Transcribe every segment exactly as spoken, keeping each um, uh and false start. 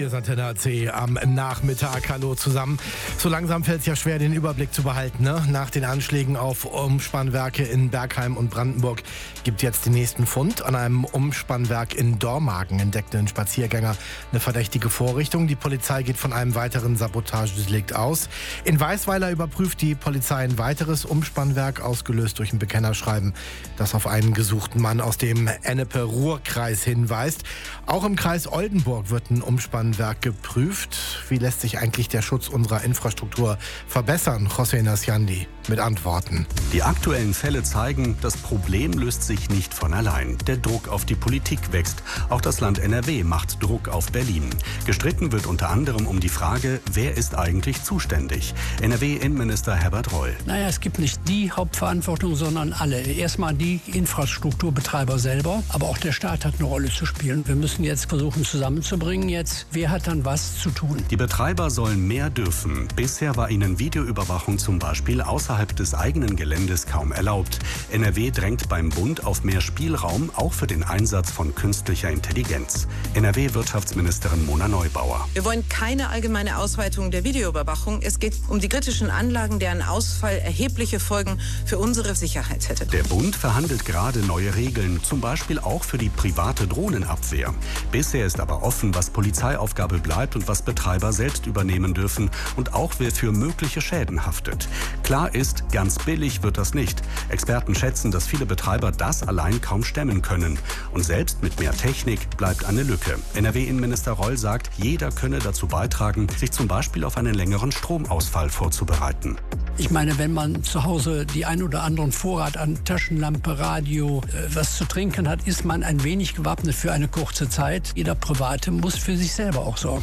Hier ist Antenne A C am Nachmittag. Hallo zusammen. So langsam fällt es ja schwer, den Überblick zu behalten. Ne? Nach den Anschlägen auf Umspannwerke in Bergheim und Brandenburg gibt jetzt den nächsten Fund. An einem Umspannwerk in Dormagen entdeckte ein Spaziergänger eine verdächtige Vorrichtung. Die Polizei geht von einem weiteren Sabotagedelikt aus. In Weißweiler überprüft die Polizei ein weiteres Umspannwerk, ausgelöst durch ein Bekennerschreiben, das auf einen gesuchten Mann aus dem Ennepe-Ruhr-Kreis hinweist. Auch im Kreis Oldenburg wird ein Umspannwerk geprüft. Wie lässt sich eigentlich der Schutz unserer Infrastruktur verbessern? José Nasciandi mit Antworten. Die aktuellen Fälle zeigen, das Problem löst sich nicht von allein. Der Druck auf die Politik wächst. Auch das Land N R W macht Druck auf Berlin. Gestritten wird unter anderem um die Frage, wer ist eigentlich zuständig? N R W-Innenminister Herbert Reul. Naja, es gibt nicht die Hauptverantwortung, sondern alle. Erstmal die Infrastrukturbetreiber selber, aber auch der Staat hat eine Rolle zu spielen. Wir müssen jetzt versuchen zusammenzubringen, jetzt, wer hat dann was zu tun. Die Betreiber sollen mehr dürfen. Bisher war ihnen Videoüberwachung zum Beispiel außerhalb des eigenen Geländes kaum erlaubt. N R W drängt beim Bund auf mehr Spielraum, auch für den Einsatz von künstlicher Intelligenz. N R W-Wirtschaftsministerin Mona Neubauer. Wir wollen keine allgemeine Ausweitung der Videoüberwachung. Es geht um die kritischen Anlagen, deren Ausfall erhebliche Folgen für unsere Sicherheit hätte. Der Bund verhandelt gerade neue Regeln, zum Beispiel auch für die private Drohnenabwehr. Bisher ist aber offen, was Polizeiaufgabe bleibt und was Betreiber selbst übernehmen dürfen und auch wer für mögliche Schäden haftet. Klar ist, ganz billig wird das nicht. Experten schätzen, dass viele Betreiber das allein kaum stemmen können. Und selbst mit mehr Technik bleibt eine Lücke. N R W-Innenminister Reul sagt, jeder könne dazu beitragen, sich zum Beispiel auf einen längeren Stromausfall vorzubereiten. Ich meine, wenn man zu Hause die ein oder anderen Vorrat an Taschenlampe, Radio, äh, was zu trinken hat, ist man ein wenig gewappnet für eine kurze Zeit. Jeder Private muss für sich selber auch sorgen.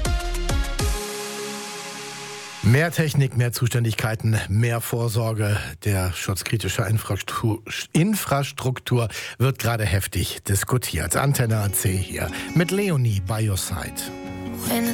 Mehr Technik, mehr Zuständigkeiten, mehr Vorsorge. Der Schutz kritischer Infrastruktur, Infrastruktur wird gerade heftig diskutiert. Antenne A C hier mit Leonie by your side.